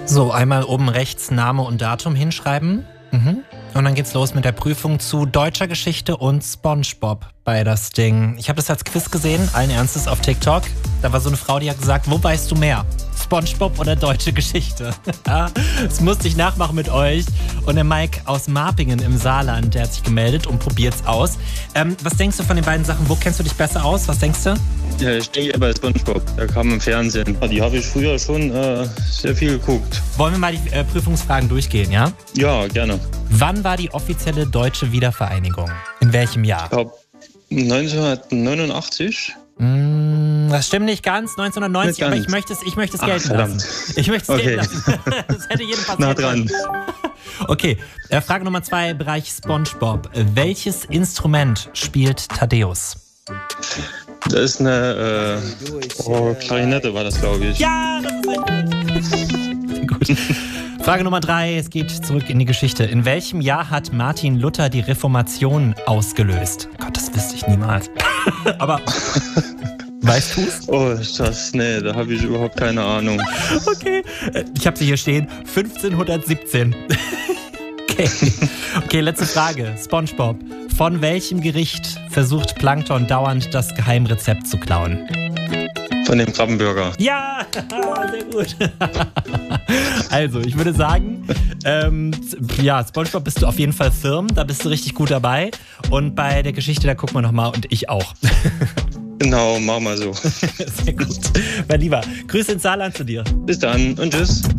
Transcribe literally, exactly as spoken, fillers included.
So, einmal oben rechts Name und Datum hinschreiben. Mhm. Und dann geht's los mit der Prüfung zu deutscher Geschichte und SpongeBob bei das Ding. Ich habe das als Quiz gesehen, allen Ernstes auf TikTok. Da war so eine Frau, die hat gesagt, wo weißt du mehr? SpongeBob oder deutsche Geschichte? Das musste ich nachmachen mit euch. Und der Mike aus Marpingen im Saarland, der hat sich gemeldet und probiert's aus. Ähm, was denkst du von den beiden Sachen? Wo kennst du dich besser aus? Was denkst du? Ja, ich denke bei SpongeBob. Der kam im Fernsehen. Die habe ich früher schon äh, sehr viel geguckt. Wollen wir mal die äh, Prüfungsfragen durchgehen, ja? Ja, gerne. Wann war die offizielle deutsche Wiedervereinigung? In welchem Jahr? Ich glaube neunzehnhundertneunundachtzig. Mm, das stimmt nicht ganz, neunzehnhundertneunzig, Nicht aber ganz. ich möchte es, ich möchte es Ach, gelten verdammt. lassen. Ich möchte es Okay. gelten lassen. Das hätte jedem passiert. Nah dran. Okay, äh, Frage Nummer zwei, Bereich SpongeBob. Welches Instrument spielt Thaddeus? Das ist eine äh, oh, Klarinette war das, glaube ich. Ja, das ist richtig. Gut. Frage Nummer drei, es geht zurück in die Geschichte. In welchem Jahr hat Martin Luther die Reformation ausgelöst? Gott, das wüsste ich niemals. Aber weißt du's? Oh, das, nee, da habe ich überhaupt keine Ahnung. Okay, äh, ich habe sie hier stehen. fünfzehnhundertsiebzehn. Okay. Okay, letzte Frage. SpongeBob. Von welchem Gericht versucht Plankton dauernd das Geheimrezept zu klauen? Von dem Krabbenburger. Ja, sehr gut. Also, ich würde sagen, ähm, ja, SpongeBob bist du auf jeden Fall firm. Da bist du richtig gut dabei. Und bei der Geschichte, da gucken wir nochmal und ich auch. Genau, mach mal so. Sehr gut. Mein Lieber, Grüße ins Saarland zu dir. Bis dann und tschüss.